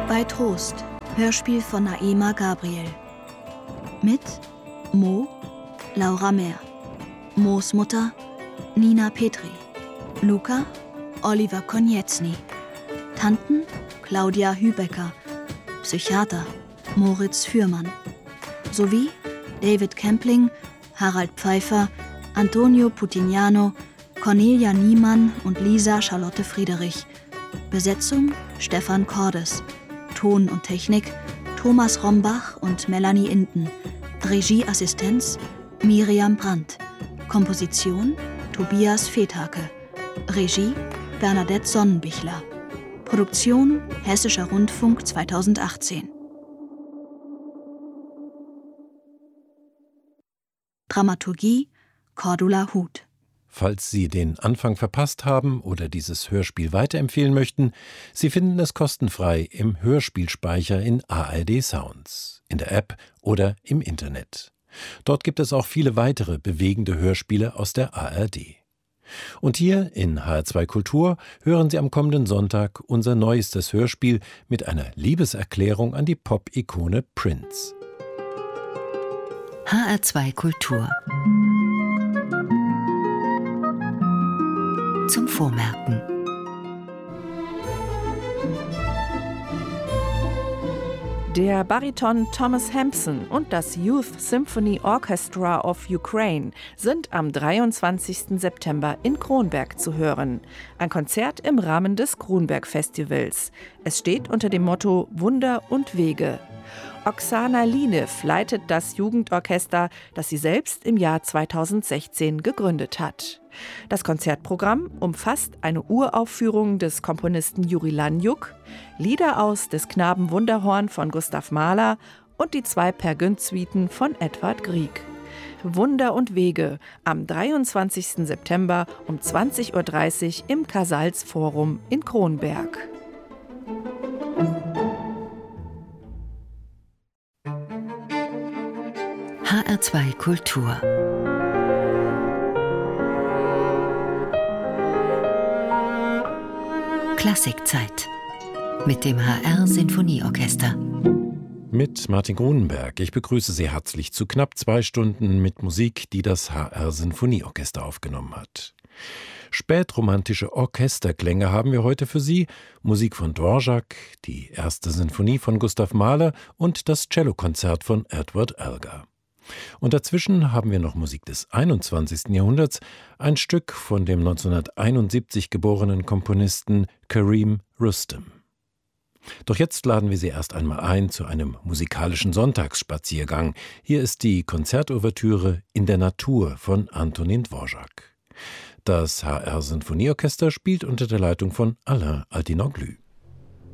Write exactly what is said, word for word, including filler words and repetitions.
Bei Trost, Hörspiel von Naema Gabriel. Mit Mo, Laura Mehr. Mo's Mutter, Nina Petri. Luca, Oliver Konietzny. Tanten, Claudia Hübecker. Psychiater, Moritz Fürmann. Sowie David Kempling, Harald Pfeiffer, Antonio Putignano, Cornelia Niemann und Lisa Charlotte Friedrich. Besetzung Stefan Cordes. Ton und Technik Thomas Rombach und Melanie Inden. Regieassistenz Miriam Brandt. Komposition Tobias Fethake. Regie Bernadette Sonnenbichler. Produktion Hessischer Rundfunk zweitausendachtzehn. Dramaturgie Cordula Huth. Falls Sie den Anfang verpasst haben oder dieses Hörspiel weiterempfehlen möchten, Sie finden es kostenfrei im Hörspielspeicher in A R D Sounds, in der App oder im Internet. Dort gibt es auch viele weitere bewegende Hörspiele aus der A R D. Und hier in H R zwei Kultur hören Sie am kommenden Sonntag unser neuestes Hörspiel mit einer Liebeserklärung an die Pop-Ikone Prince. H R zwei Kultur. Zum Vormerken. Der Bariton Thomas Hampson und das Youth Symphony Orchestra of Ukraine sind am dreiundzwanzigsten September in Kronberg zu hören. Ein Konzert im Rahmen des Kronberg-Festivals. Es steht unter dem Motto Wunder und Wege. Oksana Linev leitet das Jugendorchester, das sie selbst im Jahr zweitausendsechzehn gegründet hat. Das Konzertprogramm umfasst eine Uraufführung des Komponisten Juri Laniuk, Lieder aus des Knaben Wunderhorn von Gustav Mahler und die zwei Per Gynt-Suiten von Edvard Grieg. Wunder und Wege am dreiundzwanzigsten September um zwanzig Uhr dreißig im Casals Forum in Kronberg. H R zwei Kultur. Klassikzeit mit dem H R Sinfonieorchester. Mit Martin Grunenberg. Ich begrüße Sie herzlich zu knapp zwei Stunden mit Musik, die das H R Sinfonieorchester aufgenommen hat. Spätromantische Orchesterklänge haben wir heute für Sie. Musik von Dvorak, die erste Sinfonie von Gustav Mahler und das Cellokonzert von Edward Elgar. Und dazwischen haben wir noch Musik des einundzwanzigsten Jahrhunderts, ein Stück von dem neunzehnhunderteinundsiebzig geborenen Komponisten Kareem Rustem. Doch jetzt laden wir Sie erst einmal ein zu einem musikalischen Sonntagsspaziergang. Hier ist die Konzertouvertüre In der Natur von Antonin Dvorak. Das H R Sinfonieorchester spielt unter der Leitung von Alain Altinoglu.